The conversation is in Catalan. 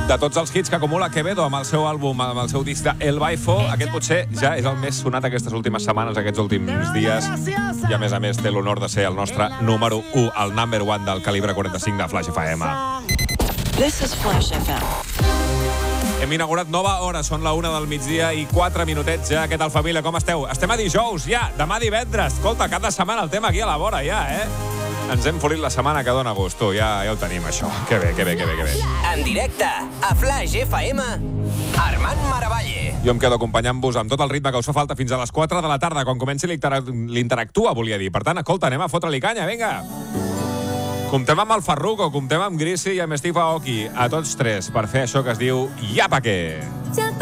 De tots els hits que acumula Quevedo amb el seu àlbum, amb el seu disc de El Baifo, aquest potser ja és el més sonat aquestes últimes setmanes, aquests últims dies, i a més té l'honor de ser el nostre número 1, el number 1 del calibre 45 de Flash FM. This is Flash FM. Hem inaugurat nova hora, són la 1 del migdia i 4 minutets ja. Què tal, família, com esteu? Estem a dijous, ja, demà divendres. Escolta, cada setmana el tema aquí a la vora, ja, Ens hem folit la setmana que dona gust, tu. Ja ho tenim, això. Que bé. En directe, a Flash FM, Armand Maravalle. Jo em quedo acompanyant-vos amb tot el ritme que us fa falta fins a les 4 de la tarda, quan comenci l'Interactua, volia dir. Per tant, escolta, anem a fotre-li canya, vinga. Comptem amb el Farruko, comptem amb Grisi i amb Steve Aoki, a tots tres, per fer això que es diu Ja Pa' Què.